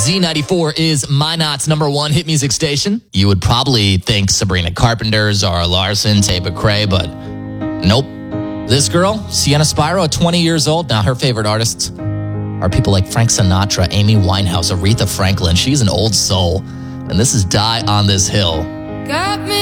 Z94 is Minot's number one hit music station. You would probably think Sabrina Carpenter, Zara Larsson, Tate McRae, but nope. This girl, Sienna Spiro, at 20 years old. Now her favorite artists are people like Frank Sinatra, Amy Winehouse, Aretha Franklin. She's an old soul. And this is Die on This Hill. Got me